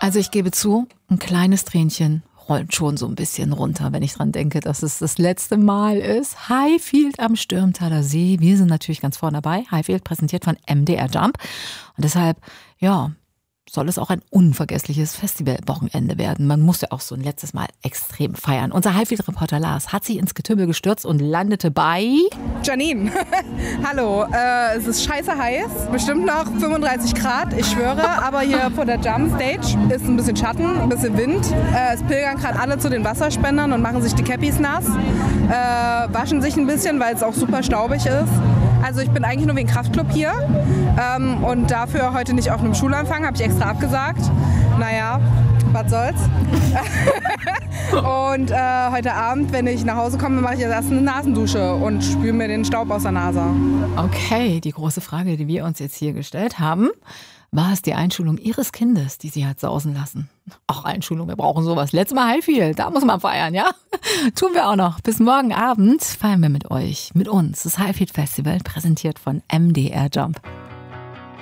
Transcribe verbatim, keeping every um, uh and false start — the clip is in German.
Also ich gebe zu, ein kleines Tränchen rollt schon so ein bisschen runter, wenn ich dran denke, dass es das letzte Mal ist. Highfield am Stürmtaler See. Wir sind natürlich ganz vorne dabei. Highfield präsentiert von M D R Jump. Und deshalb, ja, soll es auch ein unvergessliches Festivalwochenende werden. Man muss ja auch so ein letztes Mal extrem feiern. Unser Highfield-Reporter Lars hat sich ins Getümmel gestürzt und landete bei... Janine, hallo. Äh, es ist scheiße heiß, bestimmt noch fünfunddreißig Grad, ich schwöre. Aber hier vor der Jump Stage ist ein bisschen Schatten, ein bisschen Wind. Äh, es pilgern gerade alle zu den Wasserspendern und machen sich die Cappies nass. Äh, waschen sich ein bisschen, weil es auch super staubig ist. Also ich bin eigentlich nur wegen Kraftclub hier ähm, und dafür heute nicht auf einem Schulanfang, habe ich extra abgesagt. Naja, was soll's. Und äh, heute Abend, wenn ich nach Hause komme, mache ich jetzt erst eine Nasendusche und spüle mir den Staub aus der Nase. Okay, die große Frage, die wir uns jetzt hier gestellt haben, war es die Einschulung Ihres Kindes, die Sie hat sausen lassen? Ach, Einschulung, wir brauchen sowas. Letztes Mal Highfield, da muss man feiern, ja? Tun wir auch noch. Bis morgen Abend feiern wir mit euch, mit uns, das Highfield Festival, präsentiert von M D R Jump.